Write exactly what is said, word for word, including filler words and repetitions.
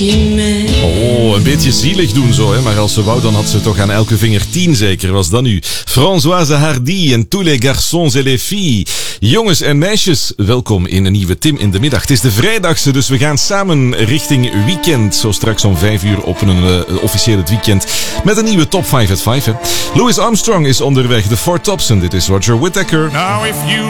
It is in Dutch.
t'aimer. Oh, een beetje zielig doen zo, hè. Maar als ze wou, dan had ze toch aan elke vinger tien zeker. Was dat nu? Françoise Hardy en tous les garçons et les filles. Jongens en meisjes, welkom in een nieuwe Tim in de Middag. Het is de vrijdagse, dus we gaan samen richting weekend. Zo straks om vijf uur op een uh, officieel het weekend. Met een nieuwe top vijf at vijf. Hè. Louis Armstrong is onderweg. De Four Tops en dit is Roger Whittaker. Now if you